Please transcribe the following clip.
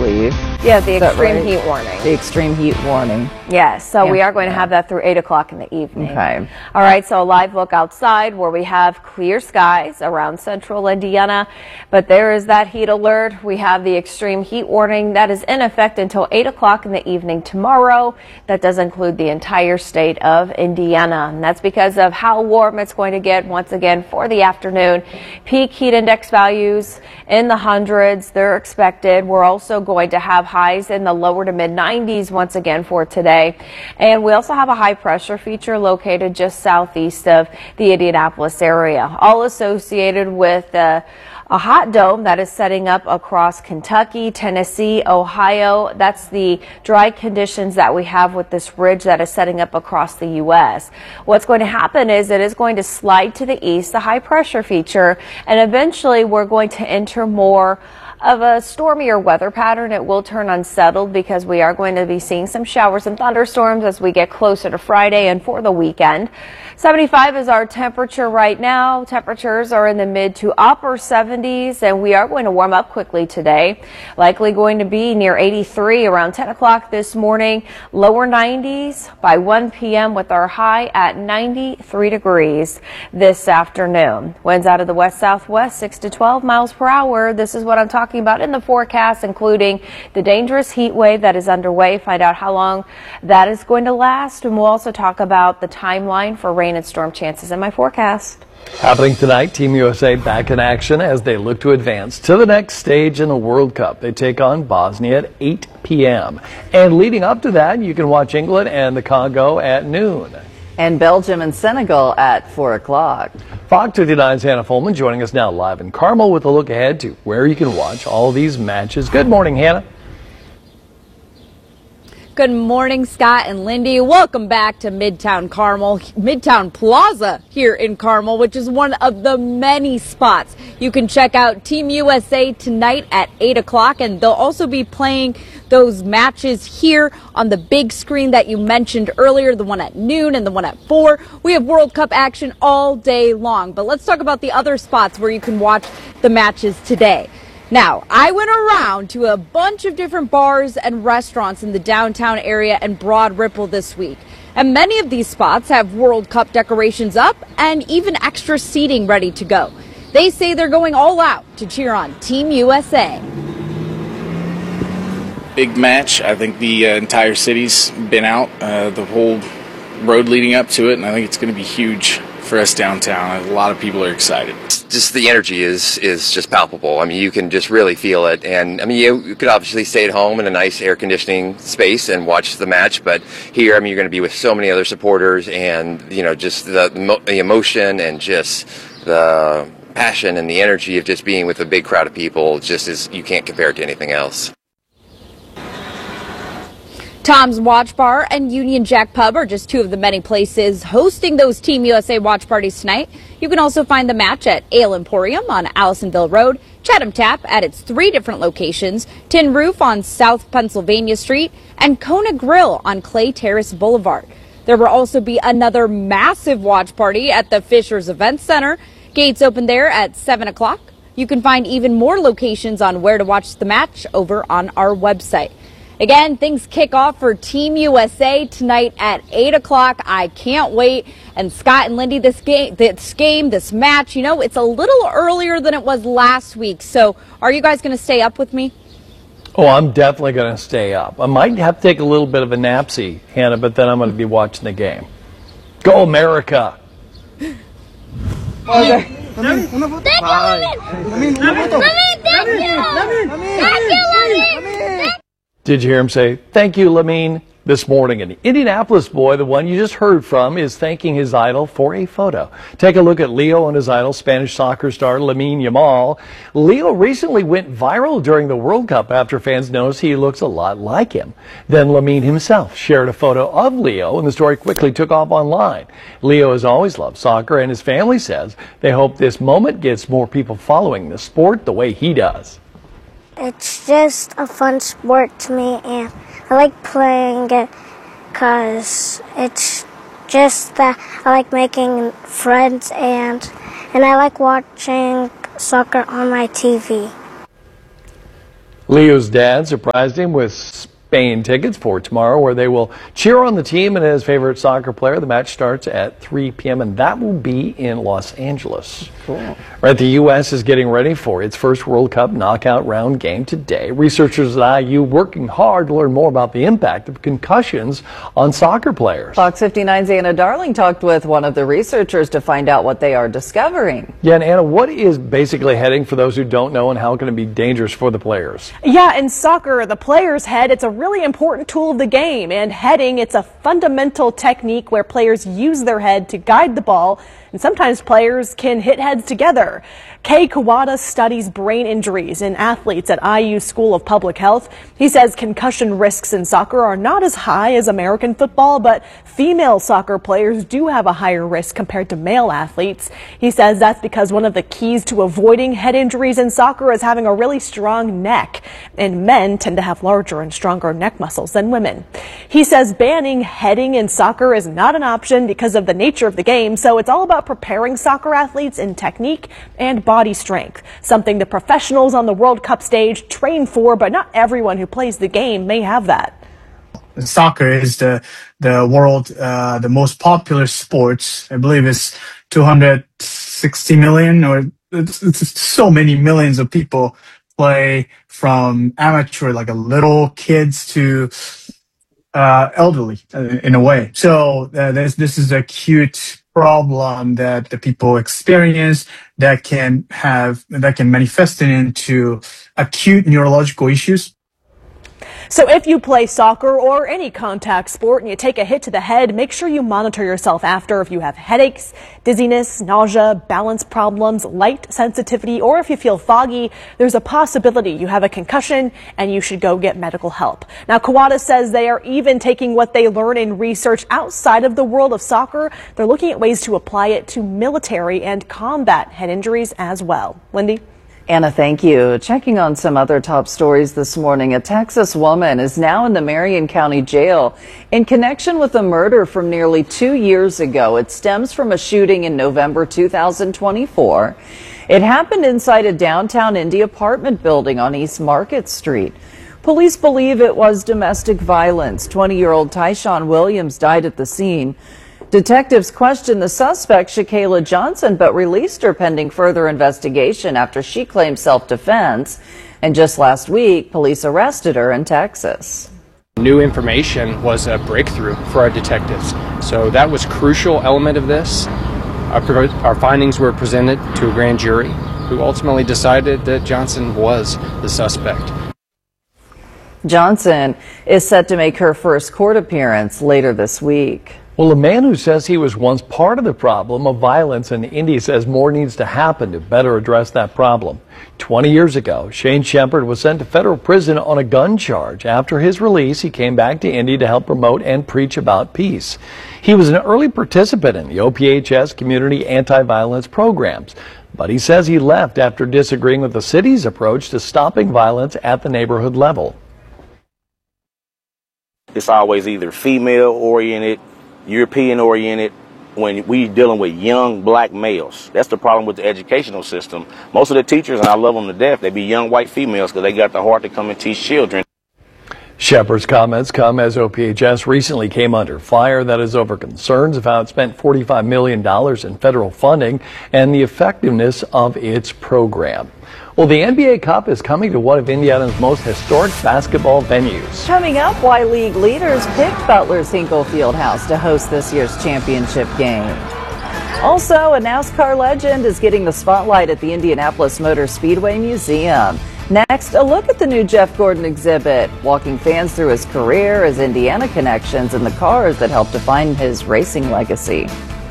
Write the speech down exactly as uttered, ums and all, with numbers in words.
believe. Yeah, the extreme right? heat warning. The extreme heat warning. Yes, so Yeah. we are going to have that through eight o'clock in the evening. Okay. All right, so a live look outside where we have clear skies around central Indiana, but there is that heat alert. We have the extreme heat warning that is in effect until eight o'clock in the evening tomorrow. That does include the entire state of Indiana, and that's because of how warm it's going to get once again for the afternoon. Peak heat index values in the hundreds, they're expected. We're also going to have highs in the lower to mid nineties once again for today. And we also have a high pressure feature located just southeast of the Indianapolis area, all associated with uh, a hot dome that is setting up across Kentucky, Tennessee, Ohio. That's the dry conditions that we have with this ridge that is setting up across the U S. What's going to happen is it is going to slide to the east, the high pressure feature, and eventually we're going to enter more of a stormier weather pattern. It will turn unsettled because we are going to be seeing some showers and thunderstorms as we get closer to Friday and for the weekend. seventy-five is our temperature right now. Temperatures are in the mid to upper seventies, and we are going to warm up quickly today. Likely going to be near eighty-three around ten o'clock this morning. Lower nineties by one p m with our high at ninety-three degrees this afternoon. Winds out of the west southwest six to twelve miles per hour. This is what I'm talking about in the forecast, including the dangerous heat wave that is underway. Find out how long that is going to last, and we'll also talk about the timeline for rain and storm chances in my forecast. Happening tonight, Team U S A back in action as they look to advance to the next stage in the World Cup. They take on Bosnia at eight p m And leading up to that, you can watch England and the Congo at noon. And Belgium and Senegal at four o'clock. Fox fifty-nine's Hannah Fulman joining us now live in Carmel with a look ahead to where you can watch all these matches. Good morning, Hannah. Good morning, Scott and Lindy. Welcome back to Midtown Carmel, Midtown Plaza here in Carmel, which is one of the many spots. You can check out Team U S A tonight at eight o'clock, and they'll also be playing those matches here on the big screen that you mentioned earlier, the one at noon and the one at four. We have World Cup action all day long, but let's talk about the other spots where you can watch the matches today. Now, I went around to a bunch of different bars and restaurants in the downtown area and Broad Ripple this week. And many of these spots have World Cup decorations up and even extra seating ready to go. They say they're going all out to cheer on Team U S A. Big match. I think the uh, entire city's been out, uh, the whole road leading up to it, and I think it's going to be huge for us downtown. A lot of people are excited. Just the energy is is just palpable. I mean, you can just really feel it. And I mean, you, you could obviously stay at home in a nice air conditioning space and watch the match, but here, I mean, you're going to be with so many other supporters, and you know, just the, the emotion and just the passion and the energy of just being with a big crowd of people. Just is, you can't compare it to anything else. Tom's Watch Bar and Union Jack Pub are just two of the many places hosting those Team U S A watch parties tonight. You can also find the match at Ale Emporium on Allisonville Road, Chatham Tap at its three different locations, Tin Roof on South Pennsylvania Street, and Kona Grill on Clay Terrace Boulevard. There will also be another massive watch party at the Fishers Event Center. Gates open there at seven o'clock. You can find even more locations on where to watch the match over on our website. Again, things kick off for Team U S A tonight at eight o'clock. I can't wait. And Scott and Lindy, this game, this game, this match, you know, it's a little earlier than it was last week. So are you guys going to stay up with me? Oh, I'm definitely going to stay up. I might have to take a little bit of a napsy, Hannah, but then I'm going to be watching the game. Go America! Okay. Thank you, Lamin! Lamin, thank you! Thank you, Lamin! Did you hear him say, thank you, Lamine, this morning? And the Indianapolis boy, the one you just heard from, is thanking his idol for a photo. Take a look at Leo and his idol, Spanish soccer star Lamine Yamal. Leo recently went viral during the World Cup after fans noticed he looks a lot like him. Then Lamine himself shared a photo of Leo, and the story quickly took off online. Leo has always loved soccer, and his family says they hope this moment gets more people following the sport the way he does. It's just a fun sport to me, and I like playing it because it's just that I like making friends, and and I like watching soccer on my T V. Leo's dad surprised him with Spain tickets for tomorrow, where they will cheer on the team and his favorite soccer player. The match starts at three p m and that will be in Los Angeles. Cool. Right, the U S is getting ready for its first World Cup knockout round game today. Researchers at I U working hard to learn more about the impact of concussions on soccer players. Fox fifty-nine's Anna Darling talked with one of the researchers to find out what they are discovering. Yeah, and Anna, what is basically heading, for those who don't know, and how can it be dangerous for the players? Yeah, in soccer, the player's head, it's a really important tool of the game, and heading, it's a fundamental technique where players use their head to guide the ball, and sometimes players can hit heads together. Kei Kawada studies brain injuries in athletes at I U School of Public Health. He says concussion risks in soccer are not as high as American football, but female soccer players do have a higher risk compared to male athletes. He says that's because one of the keys to avoiding head injuries in soccer is having a really strong neck, and men tend to have larger and stronger neck muscles than women. He says banning heading in soccer is not an option because of the nature of the game, so it's all about preparing soccer athletes in technique and body strength, something the professionals on the World Cup stage train for, but not everyone who plays the game may have that. Soccer is the the world uh, the most popular sports. I believe it's two hundred sixty million, or it's, it's so many millions of people play, from amateur, like a little kids, to uh, elderly uh, in a way. So uh, this this is a acute problem that the people experience that can have that can manifest into acute neurological issues. So if you play soccer or any contact sport and you take a hit to the head, make sure you monitor yourself after if you have headaches, dizziness, nausea, balance problems, light sensitivity, or if you feel foggy, there's a possibility you have a concussion and you should go get medical help. Now, Kawada says they are even taking what they learn in research outside of the world of soccer. They're looking at ways to apply it to military and combat head injuries as well. Lindy? Anna, thank you. Checking on some other top stories this morning, a Texas woman is now in the Marion County Jail in connection with a murder from nearly two years ago. It stems from a shooting in November two thousand twenty-four. It happened inside a downtown Indy apartment building on East Market Street. Police believe it was domestic violence. twenty-year-old Tyshawn Williams died at the scene. Detectives questioned the suspect, Shakayla Johnson, but released her pending further investigation after she claimed self-defense. And just last week, police arrested her in Texas. New information was a breakthrough for our detectives, so that was a crucial element of this. Our, our findings were presented to a grand jury, who ultimately decided that Johnson was the suspect. Johnson is set to make her first court appearance later this week. Well, a man who says he was once part of the problem of violence in Indy says more needs to happen to better address that problem. twenty years ago, Shane Shepard was sent to federal prison on a gun charge. After his release, he came back to Indy to help promote and preach about peace. He was an early participant in the O P H S community anti-violence programs, but he says he left after disagreeing with the city's approach to stopping violence at the neighborhood level. It's always either female-oriented, European-oriented, when we dealing with young black males. That's the problem with the educational system. Most of the teachers, and I love them to death, they be young white females because they got the heart to come and teach children. Shepard's comments come as O P H S recently came under fire. That is over concerns of how it spent forty-five million dollars in federal funding and the effectiveness of its program. Well, the N B A Cup is coming to one of Indiana's most historic basketball venues. Coming up, why league leaders picked Butler's Hinkle Fieldhouse to host this year's championship game. Also, a NASCAR legend is getting the spotlight at the Indianapolis Motor Speedway Museum. Next, a look at the new Jeff Gordon exhibit, walking fans through his career, his Indiana connections, and the cars that helped define his racing legacy.